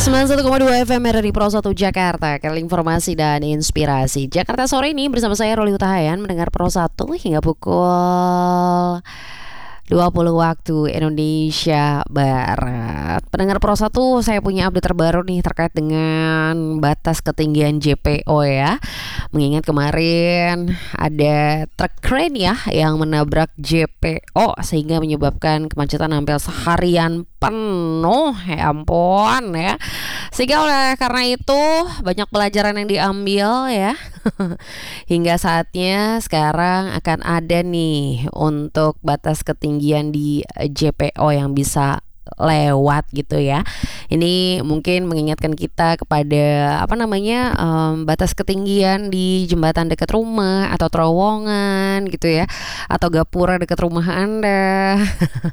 91,2 FM RRI Pro 1 Jakarta. Kali informasi dan inspirasi Jakarta sore ini bersama saya Roli Utahayan mendengar Pro 1 hingga pukul 20 waktu Indonesia Barat. Pendengar Pro 1, saya punya update terbaru nih terkait dengan batas ketinggian JPO ya. Mengingat kemarin ada truk crane ya yang menabrak JPO sehingga menyebabkan kemacetan hampir seharian penuh, ya ampun ya. Sehingga oleh karena itu banyak pelajaran yang diambil ya. Hingga saatnya sekarang akan ada nih untuk batas ketinggian di JPO yang bisa lewat gitu ya. Ini mungkin mengingatkan kita kepada batas ketinggian di jembatan dekat rumah atau terowongan gitu ya, atau gapura dekat rumah Anda.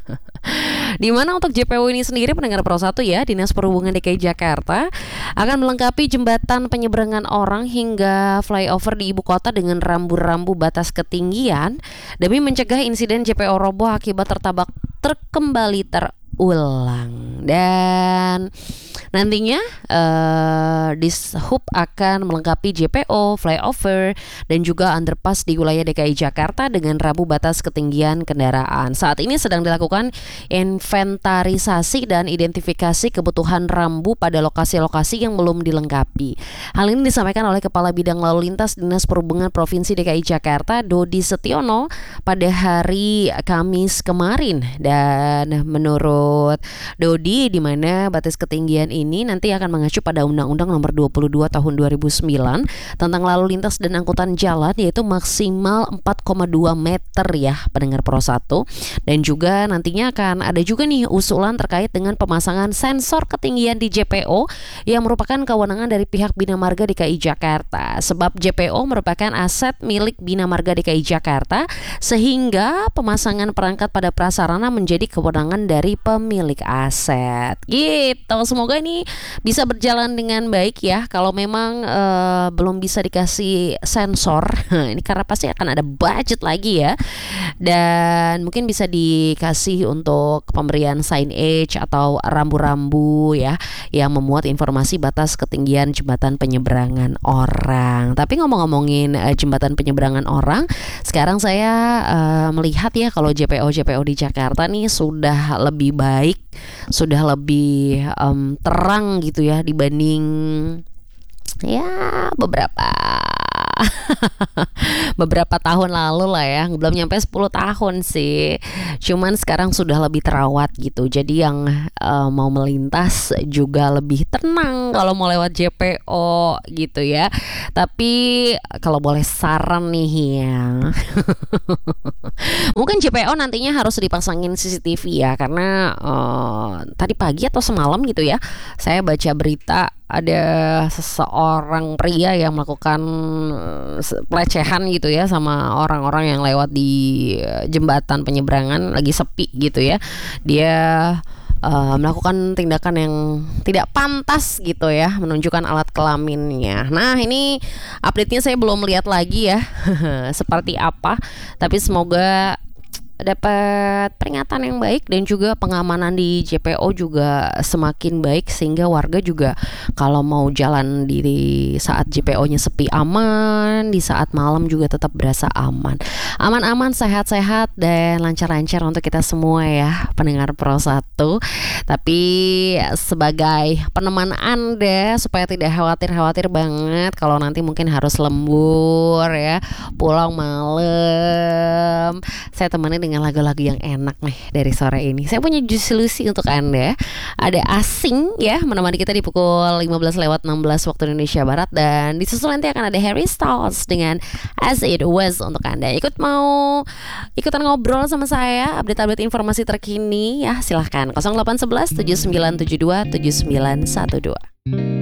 Di mana untuk JPO ini sendiri pendengar Pro 1 ya, Dinas Perhubungan DKI Jakarta akan melengkapi jembatan penyeberangan orang hingga flyover di ibu kota dengan rambu-rambu batas ketinggian demi mencegah insiden JPO roboh akibat tertabrak truk kembali terulang. Dan nantinya Dishub akan melengkapi JPO, flyover, dan juga underpass di wilayah DKI Jakarta dengan rambu batas ketinggian kendaraan. Saat ini sedang dilakukan inventarisasi dan identifikasi kebutuhan rambu pada lokasi-lokasi yang belum dilengkapi. Hal ini disampaikan oleh Kepala Bidang Lalu Lintas Dinas Perhubungan Provinsi DKI Jakarta, Dodi Setiono, pada hari Kamis kemarin. Dan menurut Dodi, di mana batas ketinggian ini nanti akan mengacu pada Undang-Undang Nomor 22 Tahun 2009 tentang lalu lintas dan angkutan jalan, yaitu maksimal 4,2 meter ya pendengar Pro 1. Dan juga nantinya akan ada juga nih usulan terkait dengan pemasangan sensor ketinggian di JPO yang merupakan kewenangan dari pihak Bina Marga DKI Jakarta. Sebab JPO merupakan aset milik Bina Marga DKI Jakarta, sehingga pemasangan perangkat pada prasarana menjadi kewenangan dari pemilik aset. Gitu. Semoga ini bisa berjalan dengan baik ya. Kalau memang belum bisa dikasih sensor, ini karena pasti akan ada budget lagi ya. Dan mungkin bisa dikasih untuk pemberian signage atau rambu-rambu ya yang memuat informasi batas ketinggian jembatan penyeberangan orang. Tapi ngomong-ngomongin jembatan penyeberangan orang, sekarang saya melihat ya kalau JPO di Jakarta nih sudah lebih baik, sudah lebih terang gitu ya dibanding ya beberapa tahun lalu lah ya. Belum nyampe 10 tahun sih, cuman sekarang sudah lebih terawat gitu. Jadi yang mau melintas juga lebih tenang kalau mau lewat JPO gitu ya. Tapi kalau boleh saran nih ya, mungkin JPO nantinya harus dipasangin CCTV ya. Karena tadi pagi atau semalam gitu ya, saya baca berita ada seseorang pria yang melakukan pelecehan gitu ya sama orang-orang yang lewat di jembatan penyeberangan lagi sepi gitu ya. Dia melakukan tindakan yang tidak pantas gitu ya, menunjukkan alat kelaminnya. Nah, ini update-nya saya belum lihat lagi ya seperti apa, tapi semoga dapat peringatan yang baik dan juga pengamanan di JPO juga semakin baik, sehingga warga juga kalau mau jalan di saat JPO-nya sepi aman, di saat malam juga tetap berasa aman. Aman-aman, sehat-sehat, dan lancar-lancar untuk kita semua ya pendengar Pro 1. Tapi sebagai peneman Anda supaya tidak khawatir banget kalau nanti mungkin harus lembur ya, pulang malam, saya temani dengan lagu-lagu yang enak nih dari sore ini. Saya punya solusi untuk Anda. Ada Asing ya menemani kita di pukul 15:16 waktu Indonesia Barat, dan disusul nanti akan ada Harry Styles dengan As It Was untuk Anda. Ikutan ngobrol sama saya, update informasi terkini ya, silahkan 0811 7972 7912.